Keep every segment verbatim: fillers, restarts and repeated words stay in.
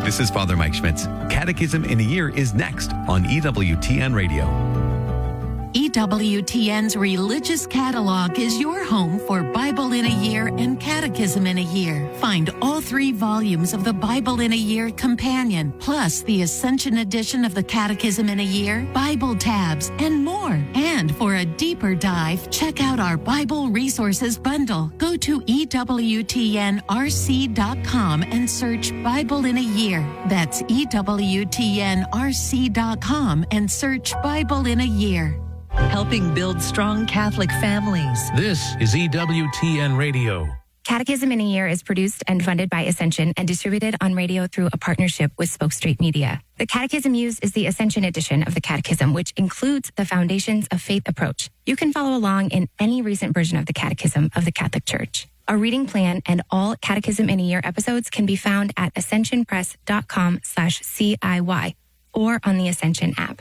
This is Father Mike Schmitz. Catechism in a Year is next on E W T N Radio. E W T N's Religious Catalog is your home for Bible in a Year and Catechism in a Year. Find all three volumes of the Bible in a Year Companion, plus the Ascension edition of the Catechism in a Year, Bible tabs, and more. And for a deeper dive, check out our Bible Resources Bundle. Go to E W T N R C dot com and search Bible in a Year. That's E W T N R C dot com and search Bible in a Year. Helping build strong Catholic families. This is E W T N Radio. Catechism in a Year is produced and funded by Ascension and distributed on radio through a partnership with Spoke Street Media. The catechism used is the Ascension edition of the Catechism, which includes the Foundations of Faith approach. You can follow along in any recent version of the Catechism of the Catholic Church. A reading plan and all Catechism in a Year episodes can be found at ascensionpress.com slash CIY or on the Ascension app.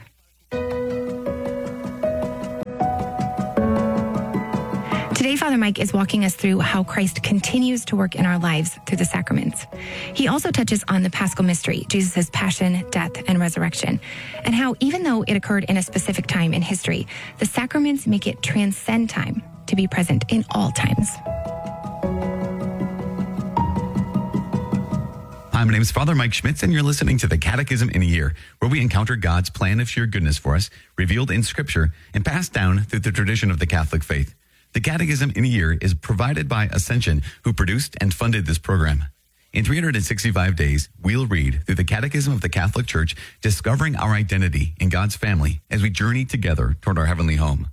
Today, Father Mike is walking us through how Christ continues to work in our lives through the sacraments. He also touches on the Paschal Mystery, Jesus' passion, death, and resurrection, and how even though it occurred in a specific time in history, the sacraments make it transcend time to be present in all times. Hi, my name is Father Mike Schmitz, and you're listening to the Catechism in a Year, where we encounter God's plan of sheer goodness for us, revealed in Scripture, and passed down through the tradition of the Catholic faith. The Catechism in a Year is provided by Ascension, who produced and funded this program. In three hundred sixty-five days, we'll read through the Catechism of the Catholic Church, discovering our identity in God's family as we journey together toward our heavenly home.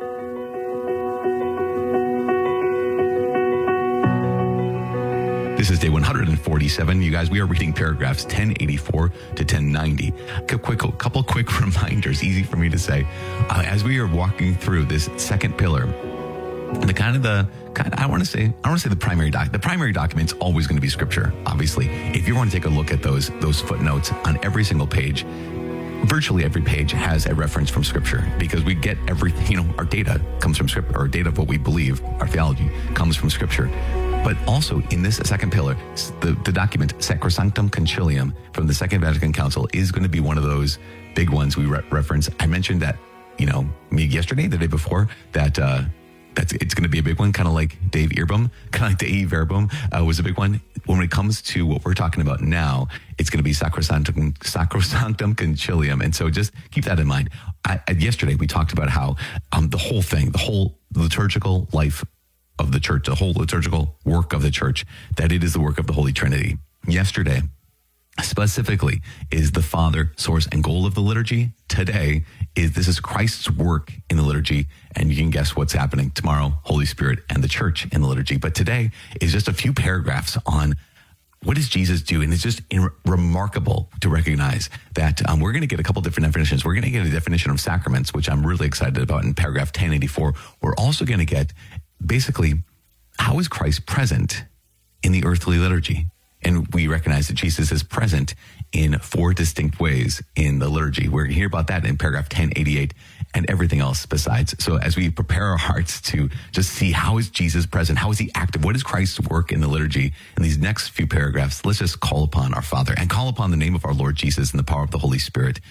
This is day one hundred forty-seven. You guys, we are reading paragraphs ten eighty-four to ten ninety. A quick, a couple quick reminders, easy for me to say. Uh, as we are walking through this second pillar, the kind of the, kind of, I want to say, I want to say the primary doc, the primary document's always going to be Scripture, obviously. If you want to take a look at those, those footnotes on every single page, virtually every page has a reference from Scripture, because we get everything, you know, our data comes from Scripture, our data of what we believe, our theology comes from Scripture. But also in this second pillar, the, the document Sacrosanctum Concilium from the Second Vatican Council is going to be one of those big ones we re- reference. I mentioned that, you know, me yesterday, the day before, that uh, that's it's going to be a big one, kind of like Dave Earbum, kind of like Dei Verbum uh, was a big one. When it comes to what we're talking about now, it's going to be Sacrosanctum, Sacrosanctum Concilium. And so just keep that in mind. I, I, yesterday, we talked about how um, the whole thing, the whole liturgical life of the church, the whole liturgical work of the church, that it is the work of the Holy Trinity. Yesterday, specifically, is the Father, source, and goal of the liturgy. Today, is this is Christ's work in the liturgy, and you can guess what's happening tomorrow, Holy Spirit and the church in the liturgy. But today is just a few paragraphs on what does Jesus do? And it's just in, remarkable to recognize that um, we're going to get a couple different definitions. We're going to get a definition of sacraments, which I'm really excited about in paragraph ten eighty-four. We're also going to get basically, how is Christ present in the earthly liturgy? And we recognize that Jesus is present in four distinct ways in the liturgy. We're going to hear about that in paragraph ten eighty-eight and everything else besides. So as we prepare our hearts to just see how is Jesus present, how is he active, what is Christ's work in the liturgy in these next few paragraphs, let's just call upon our Father and call upon the name of our Lord Jesus and the power of the Holy Spirit.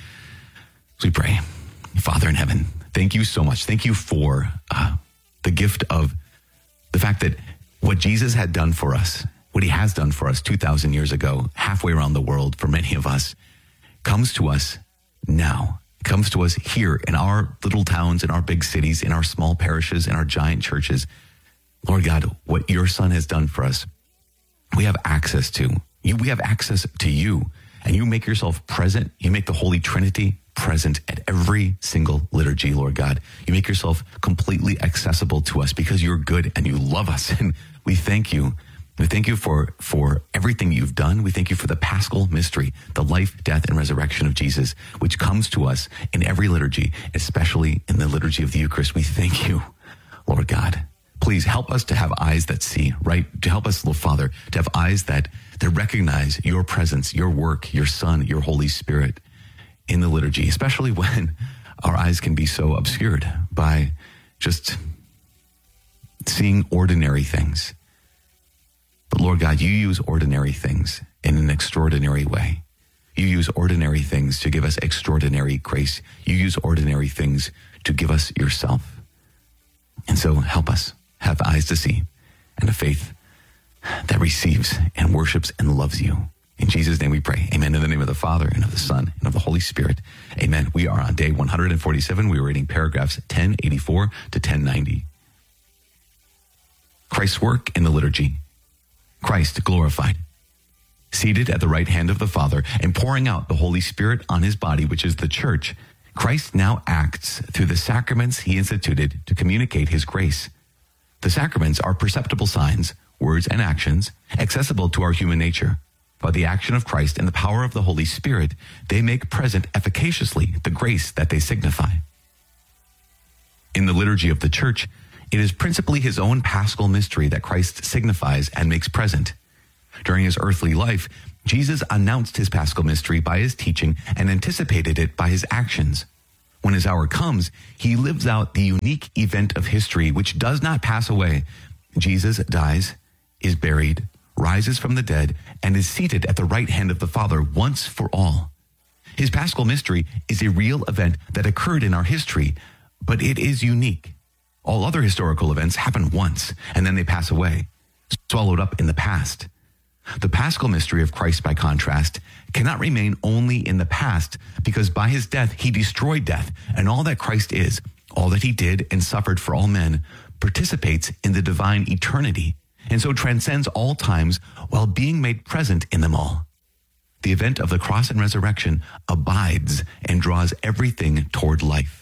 So we pray. Father in heaven, thank you so much. Thank you for uh, the gift of the fact that what Jesus had done for us, what he has done for us two thousand years ago, halfway around the world for many of us, comes to us now. It comes to us here in our little towns, in our big cities, in our small parishes, in our giant churches. Lord God, what your Son has done for us, we have access to. You, we have access to you, and you make yourself present. You make the Holy Trinity present at every single liturgy, Lord God. You make yourself completely accessible to us because you're good and you love us. And we thank you. We thank you for, for everything you've done. We thank you for the Paschal Mystery, the life, death, and resurrection of Jesus, which comes to us in every liturgy, especially in the liturgy of the Eucharist. We thank you, Lord God. Please help us to have eyes that see, right? To help us, Lord Father, to have eyes that, that recognize your presence, your work, your Son, your Holy Spirit in the liturgy, especially when our eyes can be so obscured by just seeing ordinary things. But Lord God, you use ordinary things in an extraordinary way. You use ordinary things to give us extraordinary grace. You use ordinary things to give us yourself. And so help us have eyes to see and a faith that receives and worships and loves you. In Jesus' name we pray. Amen. In the name of the Father, and of the Son, and of the Holy Spirit. Amen. We are on day one hundred forty-seven. We are reading paragraphs ten eighty-four to ten ninety. Christ's work in the liturgy. Christ glorified, seated at the right hand of the Father, and pouring out the Holy Spirit on his body, which is the church. Christ now acts through the sacraments he instituted to communicate his grace. The sacraments are perceptible signs, words, and actions accessible to our human nature. By the action of Christ and the power of the Holy Spirit, they make present efficaciously the grace that they signify. In the liturgy of the Church, it is principally his own paschal mystery that Christ signifies and makes present. During his earthly life, Jesus announced his paschal mystery by his teaching and anticipated it by his actions. When his hour comes, he lives out the unique event of history which does not pass away. Jesus dies, is buried, rises from the dead, and is seated at the right hand of the Father once for all. His paschal mystery is a real event that occurred in our history, but it is unique. All other historical events happen once, and then they pass away, swallowed up in the past. The paschal mystery of Christ, by contrast, cannot remain only in the past, because by his death he destroyed death, and all that Christ is, all that he did and suffered for all men, participates in the divine eternity, and so transcends all times while being made present in them all. The event of the cross and resurrection abides and draws everything toward life.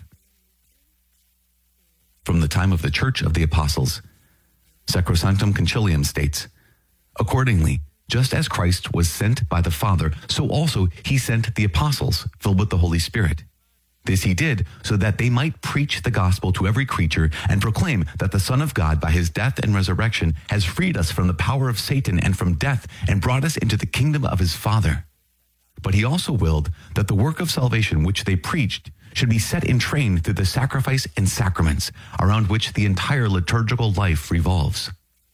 From the time of the Church of the Apostles, Sacrosanctum Concilium states, accordingly, just as Christ was sent by the Father, so also he sent the apostles, filled with the Holy Spirit. This he did so that they might preach the gospel to every creature and proclaim that the Son of God, by his death and resurrection, has freed us from the power of Satan and from death and brought us into the kingdom of his Father. But he also willed that the work of salvation which they preached should be set in train through the sacrifice and sacraments around which the entire liturgical life revolves.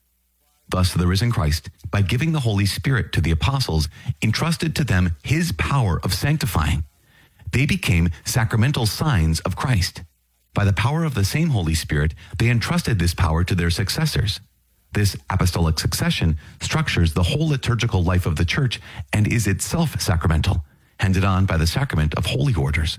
Thus, the risen Christ, by giving the Holy Spirit to the apostles, entrusted to them his power of sanctifying. They became sacramental signs of Christ. By the power of the same Holy Spirit, they entrusted this power to their successors. This apostolic succession structures the whole liturgical life of the Church and is itself sacramental, handed on by the sacrament of holy orders.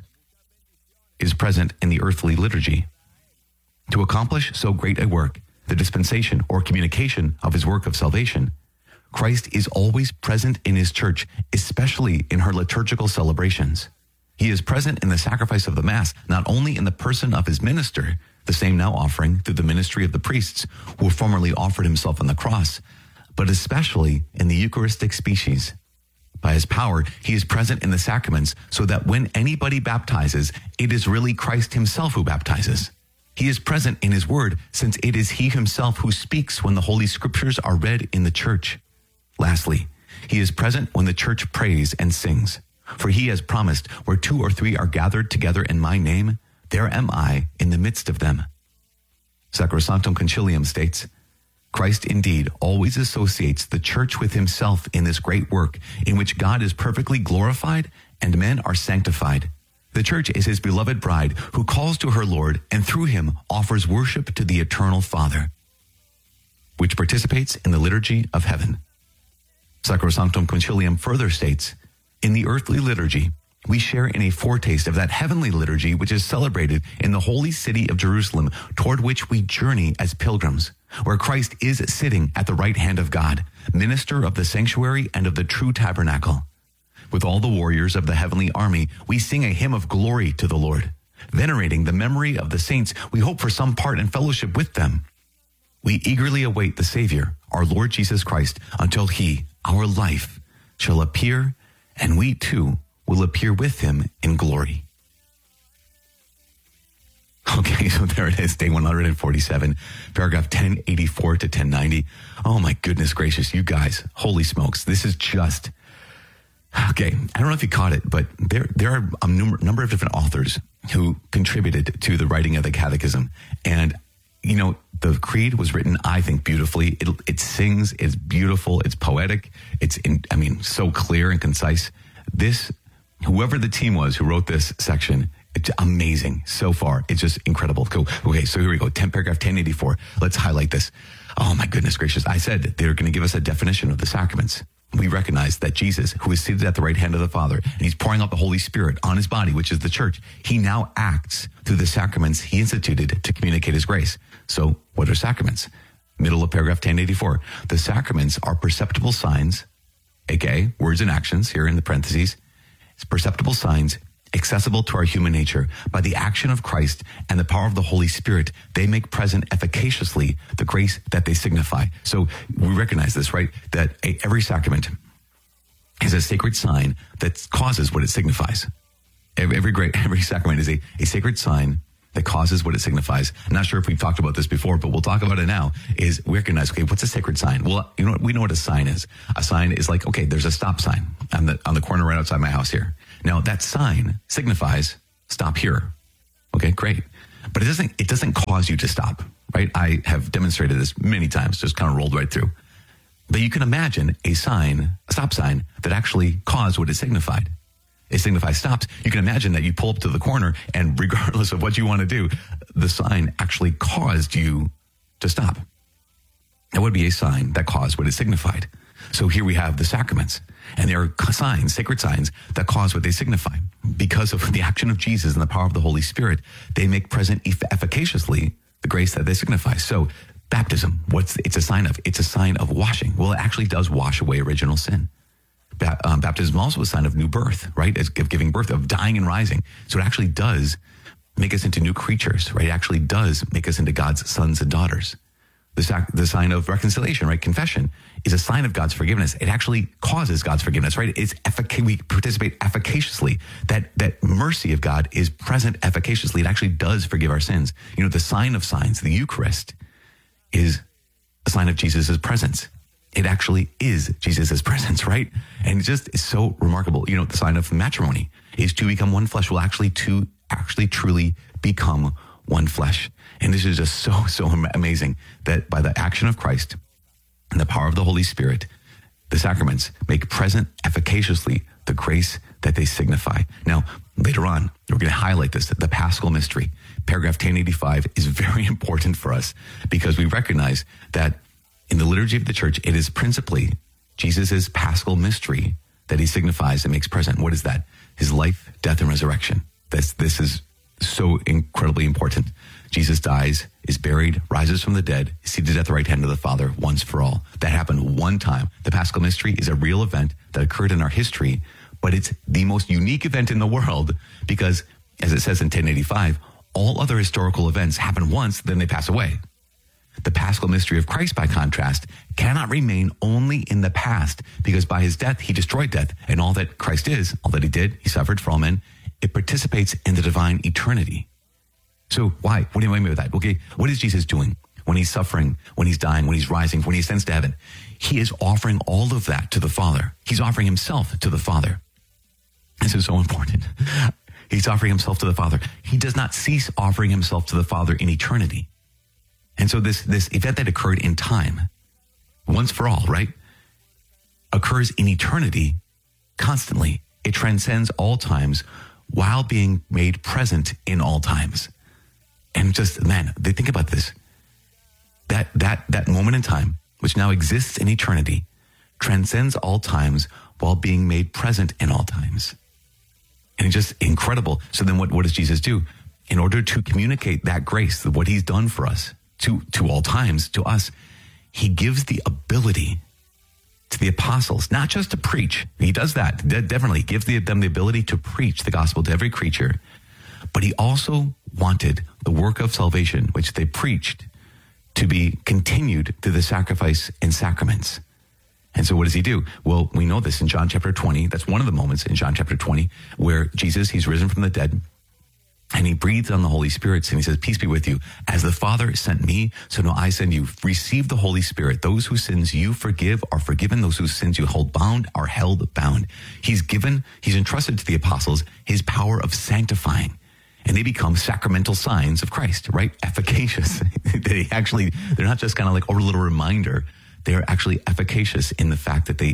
Is present in the earthly liturgy. To accomplish so great a work, the dispensation or communication of his work of salvation, Christ is always present in his Church, especially in her liturgical celebrations. He is present in the sacrifice of the Mass, not only in the person of his minister, the same now offering through the ministry of the priests who formerly offered himself on the cross, but especially in the Eucharistic species. By his power, he is present in the sacraments so that when anybody baptizes, it is really Christ himself who baptizes. He is present in his word, since it is he himself who speaks when the Holy Scriptures are read in the Church. Lastly, he is present when the Church prays and sings. For he has promised, where two or three are gathered together in my name, there am I in the midst of them. Sacrosanctum Concilium states, Christ indeed always associates the Church with himself in this great work in which God is perfectly glorified and men are sanctified. The Church is his beloved bride who calls to her Lord and through him offers worship to the eternal Father, which participates in the liturgy of heaven. Sacrosanctum Concilium further states, in the earthly liturgy, we share in a foretaste of that heavenly liturgy which is celebrated in the holy city of Jerusalem, toward which we journey as pilgrims, where Christ is sitting at the right hand of God, minister of the sanctuary and of the true tabernacle. With all the warriors of the heavenly army, we sing a hymn of glory to the Lord. Venerating the memory of the saints, we hope for some part and fellowship with them. We eagerly await the Savior, our Lord Jesus Christ, until he, our life, shall appear, and we too will appear with him in glory. Okay, so there it is, day one hundred forty-seven, paragraph ten eighty-four to ten ninety. Oh my goodness gracious, you guys, holy smokes, this is just... Okay, I don't know if you caught it, but there there are a number, number of different authors who contributed to the writing of the Catechism. And, you know, the Creed was written, I think, beautifully. It, it sings, it's beautiful, it's poetic, it's, in, I mean, so clear and concise. this, whoever the team was who wrote this section, it's amazing so far. It's just incredible. Go. Okay, so here we go. ten, paragraph ten eighty-four. Let's highlight this. Oh my goodness gracious. I said they're going to give us a definition of the sacraments. We recognize that Jesus, who is seated at the right hand of the Father, and he's pouring out the Holy Spirit on his body, which is the church, he now acts through the sacraments he instituted to communicate his grace. So what are sacraments? Middle of paragraph ten eighty-four. The sacraments are perceptible signs, aka words and actions here in the parentheses. It's perceptible signs accessible to our human nature. By the action of Christ and the power of the Holy Spirit, they make present efficaciously the grace that they signify. So we recognize this, right? That a, every sacrament is a sacred sign that causes what it signifies. Every, every great, every sacrament is a, a sacred sign that causes what it signifies. I'm not sure if we've talked about this before, but we'll talk about it now, is we recognize, okay, what's a sacred sign? Well, you know, we know what a sign is. A sign is like, okay, there's a stop sign on the, on the corner right outside my house here. Now that sign signifies stop here. Okay, great. But it doesn't, it doesn't cause you to stop, right? I have demonstrated this many times, just kind of rolled right through. But you can imagine a sign, a stop sign that actually caused what it signified. It signifies stops. You can imagine that you pull up to the corner and regardless of what you want to do, the sign actually caused you to stop. That would be a sign that caused what it signified. So here we have the sacraments, and they are signs, sacred signs that cause what they signify. Because of the action of Jesus and the power of the Holy Spirit, they make present efficaciously the grace that they signify. So baptism, what's it's a sign of? It's a sign of washing. Well, it actually does wash away original sin. Ba- um, baptism is also a sign of new birth, right? As of giving birth, of dying and rising. So it actually does make us into new creatures, right? It actually does make us into God's sons and daughters. The, sac- the sign of reconciliation, right? Confession is a sign of God's forgiveness. It actually causes God's forgiveness, right? It's effic- we participate efficaciously. That that mercy of God is present efficaciously. It actually does forgive our sins. You know, the sign of signs, the Eucharist, is a sign of Jesus' presence. It actually is Jesus' presence, right? And it just is so remarkable. You know, the sign of matrimony is to become one flesh. Well, actually, to actually truly become one flesh. And this is just so, so amazing that by the action of Christ and the power of the Holy Spirit, the sacraments make present efficaciously the grace that they signify. Now, later on, we're going to highlight this, the Paschal mystery. Paragraph ten eighty-five is very important for us because we recognize that in the liturgy of the church, it is principally Jesus' Paschal mystery that he signifies and makes present. What is that? His life, death, and resurrection. This, this is so incredibly important. Jesus dies, is buried, rises from the dead, is seated at the right hand of the Father once for all. That happened one time. The Paschal mystery is a real event that occurred in our history, but it's the most unique event in the world because, as it says in ten eighty-five, all other historical events happen once, then they pass away. The Paschal mystery of Christ, by contrast, cannot remain only in the past because by his death, he destroyed death. And all that Christ is, all that he did, he suffered for all men, it participates in the divine eternity. So why? What do you mean by that? Okay, what is Jesus doing when he's suffering, when he's dying, when he's rising, when he ascends to heaven? He is offering all of that to the Father. He's offering himself to the Father. This is so important. He's offering himself to the Father. He does not cease offering himself to the Father in eternity. And so this, this event that occurred in time, once for all, right, occurs in eternity constantly. It transcends all times while being made present in all times. And just, man, they think about this. That, that, that moment in time, which now exists in eternity, transcends all times while being made present in all times. And it's just incredible. So then what, what does Jesus do? In order to communicate that grace, what he's done for us, to, to all times, to us, he gives the ability to the apostles, not just to preach. He does that, de- definitely gives the, them the ability to preach the gospel to every creature. But he also wanted the work of salvation, which they preached, to be continued through the sacrifice and sacraments. And so what does he do? Well, we know this in John chapter twenty. That's one of the moments in John chapter twenty where Jesus, he's risen from the dead. And he breathes on the Holy Spirit and he says, peace be with you. As the Father sent me, so now I send you. Receive the Holy Spirit. Those whose sins you forgive are forgiven. Those whose sins you hold bound are held bound. He's given, he's entrusted to the apostles his power of sanctifying. And they become sacramental signs of Christ, right? Efficacious. They actually, they're not just kind of like a little reminder. They are actually efficacious in the fact that they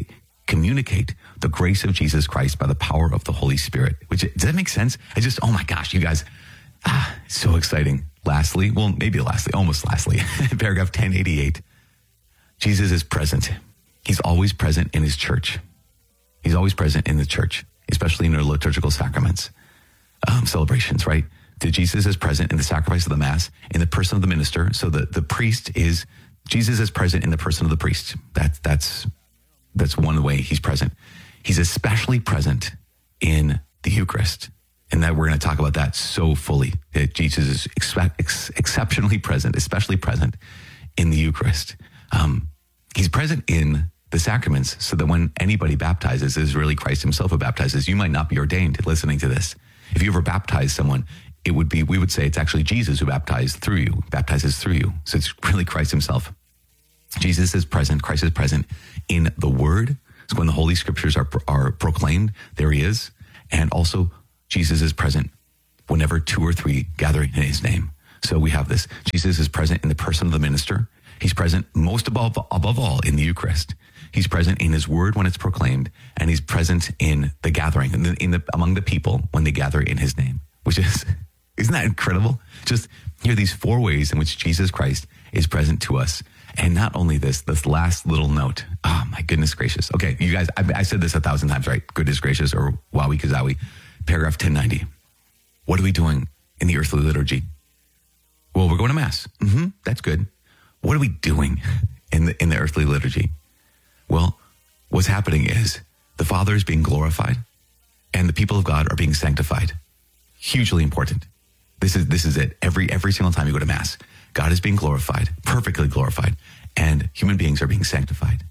communicate the grace of Jesus Christ by the power of the Holy Spirit. Which, does that make sense? I just, oh my gosh, you guys, ah, so exciting. Lastly, well, maybe lastly, almost lastly, paragraph ten eighty-eight, Jesus is present. He's always present in his church. He's always present in the church, especially in our liturgical sacraments, um, celebrations, right? That Jesus is present in the sacrifice of the Mass, in the person of the minister. So the, the priest is, Jesus is present in the person of the priest. That, that's, that's one way he's present. He's especially present in the Eucharist. And that we're going to talk about that so fully, that Jesus is ex- ex- exceptionally present, especially present in the Eucharist. Um, he's present in the sacraments so that when anybody baptizes, it is really Christ himself who baptizes. You might not be ordained listening to this. If you ever baptize someone, it would be, we would say it's actually Jesus who baptized through you, baptizes through you. So it's really Christ himself. Jesus is present, Christ is present in the Word. So when the Holy Scriptures are, are proclaimed, there he is. And also Jesus is present whenever two or three gather in his name. So we have this. Jesus is present in the person of the minister. He's present most above, above all in the Eucharist. He's present in his word when it's proclaimed, and he's present in the gathering, in the, in the, among the people when they gather in his name, which is, isn't that incredible? Just hear these four ways in which Jesus Christ is present to us. And not only this, this last little note. Oh my goodness gracious. Okay, you guys, I, I said this a thousand times, right? Goodness gracious, or wowie kazowie. Paragraph ten ninety. What are we doing in the earthly liturgy? Well, we're going to Mass. Mm-hmm, that's good. What are we doing in the in the earthly liturgy? Well, what's happening is the Father is being glorified and the people of God are being sanctified. Hugely important. This is this is it. Every every single time you go to Mass, God is being glorified, perfectly glorified, and human beings are being sanctified.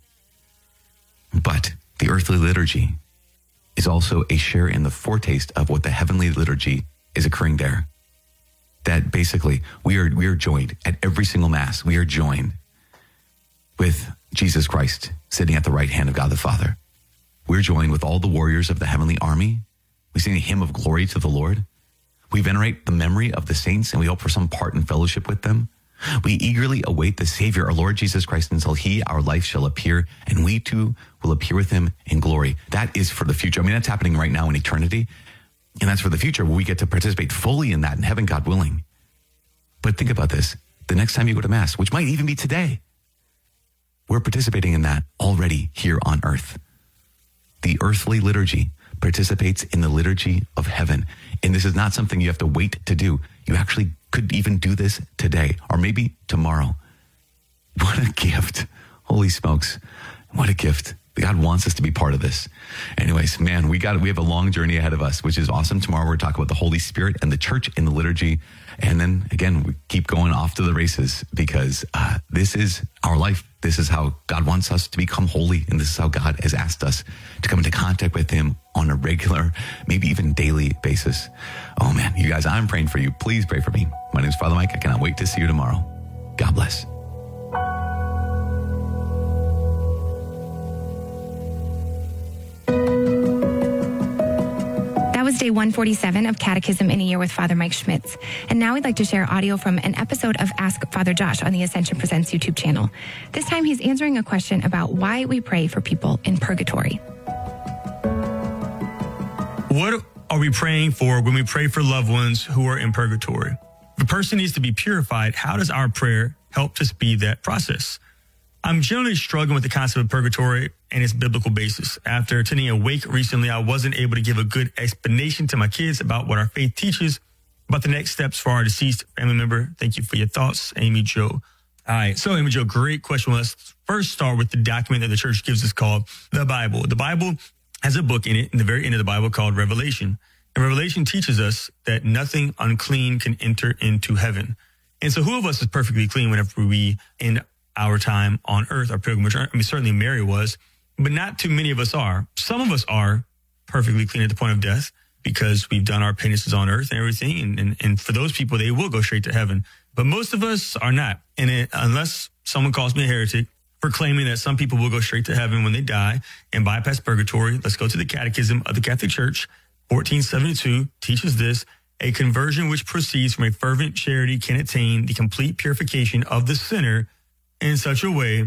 But the earthly liturgy is also a share in the foretaste of what the heavenly liturgy is occurring there. That basically we are we are joined at every single Mass. We are joined with Jesus Christ sitting at the right hand of God the Father. We're joined with all the warriors of the heavenly army. We sing a hymn of glory to the Lord. We venerate the memory of the saints and we hope for some part in fellowship with them. We eagerly await the Savior, our Lord Jesus Christ, until he, our life, shall appear, and we too will appear with him in glory. That is for the future. I mean, that's happening right now in eternity. And that's for the future where we get to participate fully in that in heaven, God willing. But think about this. The next time you go to Mass, which might even be today, we're participating in that already here on earth. The earthly liturgy participates in the liturgy of heaven. And this is not something you have to wait to do. You actually could even do this today or maybe tomorrow. What a gift. Holy smokes. What a gift. God wants us to be part of this. Anyways, man, we got we have a long journey ahead of us, which is awesome. Tomorrow we're talking about the Holy Spirit and the church in the liturgy. And then again, we keep going off to the races because uh, this is our life. This is how God wants us to become holy. And this is how God has asked us to come into contact with him on a regular, maybe even daily basis. Oh man, you guys, I'm praying for you. Please pray for me. My name is Father Mike. I cannot wait to see you tomorrow. God bless. Day one forty-seven of Catechism in a Year with Father Mike Schmitz. And now we'd like to share audio from an episode of Ask Father Josh on the Ascension Presents YouTube channel. This time he's answering a question about why we pray for people in purgatory. What are we praying for when we pray for loved ones who are in purgatory? If a person needs to be purified, how does our prayer help to speed that process? I'm generally struggling with the concept of purgatory and its biblical basis. After attending a wake recently, I wasn't able to give a good explanation to my kids about what our faith teaches about the next steps for our deceased family member. Thank you for your thoughts, Amy Jo. All right. So, Amy Jo, great question. Let's first start with the document that the church gives us called the Bible. The Bible has a book in it, in the very end of the Bible, called Revelation. And Revelation teaches us that nothing unclean can enter into heaven. And so who of us is perfectly clean whenever we end our time on earth, our pilgrimage? I mean, certainly Mary was, but not too many of us are. Some of us are perfectly clean at the point of death because we've done our penances on earth and everything. And, and, and for those people, they will go straight to heaven. But most of us are not. And it, unless someone calls me a heretic for claiming that some people will go straight to heaven when they die and bypass purgatory, let's go to the Catechism of the Catholic Church. fourteen seventy-two teaches this: a conversion which proceeds from a fervent charity can attain the complete purification of the sinner in such a way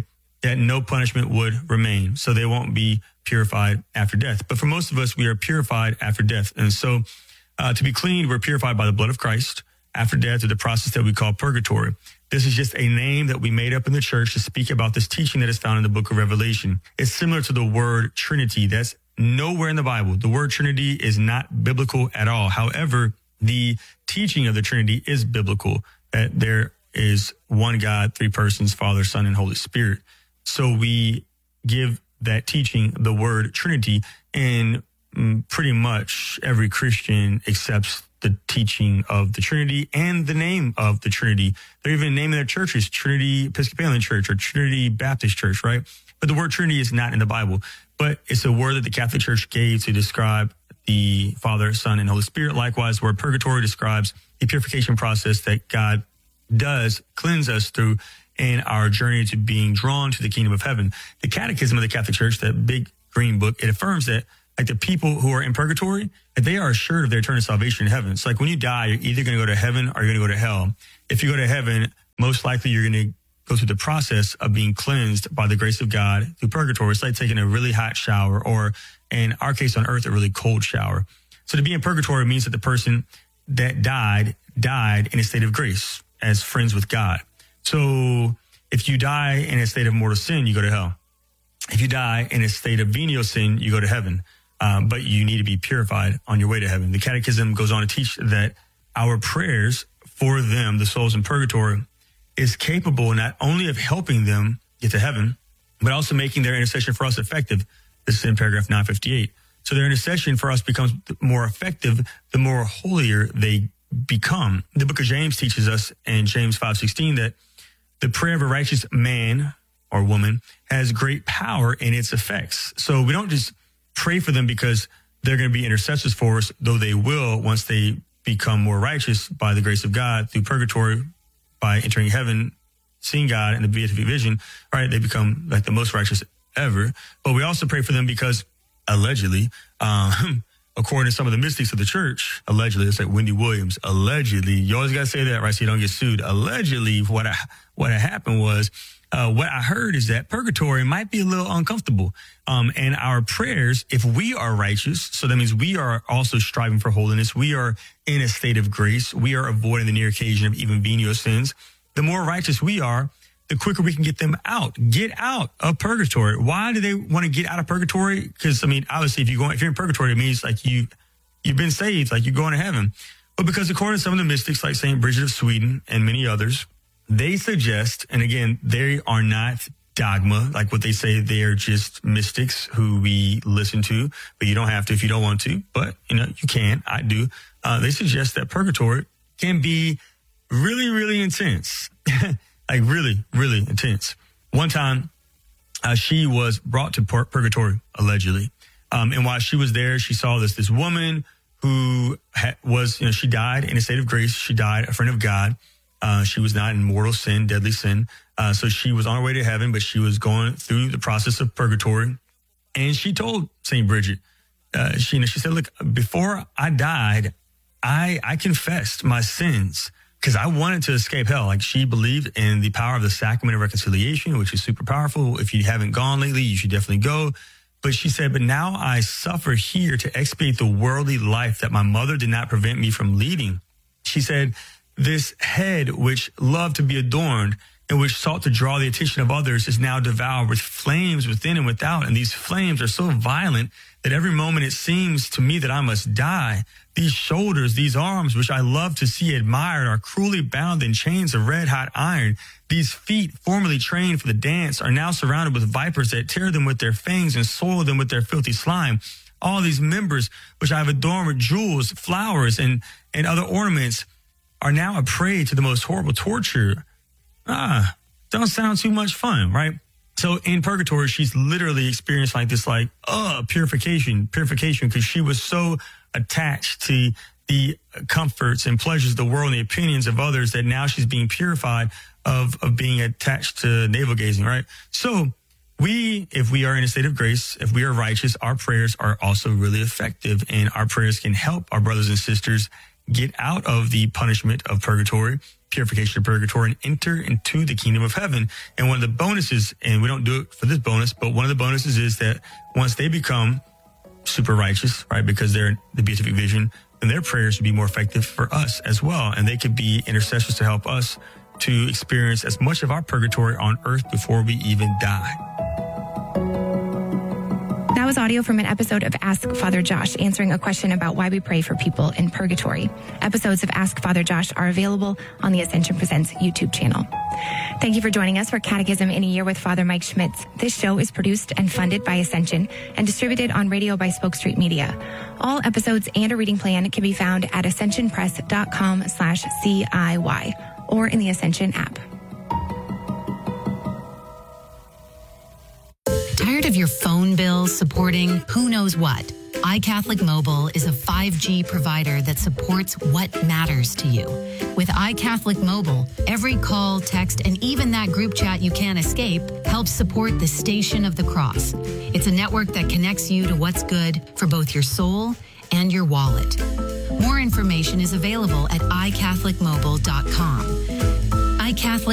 that no punishment would remain. So they won't be purified after death. But for most of us, we are purified after death. And so uh, to be clean, we're purified by the blood of Christ after death through the process that we call purgatory. This is just a name that we made up in the church to speak about this teaching that is found in the book of Revelation. It's similar to the word Trinity. That's nowhere in the Bible. The word Trinity is not biblical at all. However, the teaching of the Trinity is biblical, that there is one God, three persons, Father, Son, and Holy Spirit. So we give that teaching the word Trinity, and pretty much every Christian accepts the teaching of the Trinity and the name of the Trinity. They're even naming their churches Trinity Episcopalian Church or Trinity Baptist Church, right? But the word Trinity is not in the Bible, but it's a word that the Catholic Church gave to describe the Father, Son, and Holy Spirit. Likewise, the word purgatory describes the purification process that God does cleanse us through in our journey to being drawn to the kingdom of heaven. The Catechism of the Catholic Church, that big green book, it affirms that like the people who are in purgatory, they are assured of their eternal salvation in heaven. It's like when you die, you're either going to go to heaven or you're going to go to hell. If you go to heaven, most likely you're going to go through the process of being cleansed by the grace of God through purgatory. It's like taking a really hot shower, or in our case on earth, a really cold shower. So to be in purgatory means that the person that died, died in a state of grace as friends with God. So if you die in a state of mortal sin, you go to hell. If you die in a state of venial sin, you go to heaven. Um, but you need to be purified on your way to heaven. The Catechism goes on to teach that our prayers for them, the souls in purgatory, is capable not only of helping them get to heaven, but also making their intercession for us effective. This is in paragraph nine fifty-eight. So their intercession for us becomes more effective the more holier they become. The book of James teaches us in James five sixteen that the prayer of a righteous man or woman has great power in its effects. So we don't just pray for them because they're going to be intercessors for us, though they will once they become more righteous by the grace of God through purgatory, by entering heaven, seeing God in the beatific vision, right? They become like the most righteous ever. But we also pray for them because allegedly, um, according to some of the mystics of the church, allegedly, it's like Wendy Williams, allegedly, you always got to say that, right? So you don't get sued. Allegedly, what I, what had happened was, Uh, what I heard is that purgatory might be a little uncomfortable. Um, and our prayers, if we are righteous, so that means we are also striving for holiness. We are in a state of grace. We are avoiding the near occasion of even venial sins. The more righteous we are, the quicker we can get them out. Get out of purgatory. Why do they want to get out of purgatory? Because, I mean, obviously, if, you go, if you're in purgatory, it means like you, you've been saved, like you're going to heaven. But because according to some of the mystics, like Saint Bridget of Sweden and many others, they suggest, and again, they are not dogma, like what they say, they are just mystics who we listen to, but you don't have to if you don't want to, but, you know, you can, I do. Uh, they suggest that purgatory can be really, really intense, like really, really intense. One time, uh, she was brought to pur- purgatory, allegedly. Um, and while she was there, she saw this, this woman who ha- was, you know, she died in a state of grace. She died a friend of God. Uh, she was not in mortal sin, deadly sin. Uh, so she was on her way to heaven, but she was going through the process of purgatory. And she told Saint Bridget, uh, she, you know, she said, look, before I died, I, I confessed my sins because I wanted to escape hell. Like, she believed in the power of the sacrament of reconciliation, which is super powerful. If you haven't gone lately, you should definitely go. But she said, but now I suffer here to expiate the worldly life that my mother did not prevent me from leading. She said, this head which loved to be adorned and which sought to draw the attention of others is now devoured with flames within and without. And these flames are so violent that every moment it seems to me that I must die. These shoulders, these arms, which I love to see admired, are cruelly bound in chains of red hot iron. These feet, formerly trained for the dance, are now surrounded with vipers that tear them with their fangs and soil them with their filthy slime. All these members, which I have adorned with jewels, flowers, and, and other ornaments, are now a prey to the most horrible torture. Ah, don't sound too much fun, right? So in purgatory, she's literally experienced like this, like, uh, purification, purification, because she was so attached to the comforts and pleasures of the world and the opinions of others that now she's being purified of, of being attached to navel gazing, right? So we, if we are in a state of grace, if we are righteous, our prayers are also really effective, and our prayers can help our brothers and sisters get out of the punishment of purgatory purification of purgatory and enter into the kingdom of heaven. And one of the bonuses, and we don't do it for this bonus, but one of the bonuses is that once they become super righteous, right, because they're the beatific vision, then their prayers would be more effective for us as well. And they could be intercessors to help us to experience as much of our purgatory on earth before we even die. That was audio from an episode of Ask Father Josh, answering a question about why we pray for people in purgatory. Episodes of Ask Father Josh are available on the Ascension Presents YouTube channel. Thank you for joining us for Catechism in a Year with Father Mike Schmitz. This show is produced and funded by Ascension and distributed on radio by Spoke Street Media. All episodes and a reading plan can be found at ascensionpress.com slash CIY or in the Ascension app. Tired of your phone bill supporting who knows what? iCatholic Mobile is a five G provider that supports what matters to you. With iCatholic Mobile, every call, text, and even that group chat you can't escape helps support the Station of the Cross. It's a network that connects you to what's good for both your soul and your wallet. More information is available at i catholic mobile dot com. iCatholic